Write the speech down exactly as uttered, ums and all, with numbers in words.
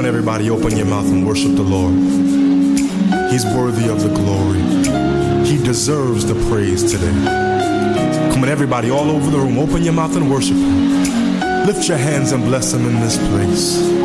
on, everybody, open your mouth and worship the Lord. He's worthy of the glory. He deserves the praise today. Come on, everybody, all over the room, open your mouth and worship Him. Lift your hands and bless Him in this place.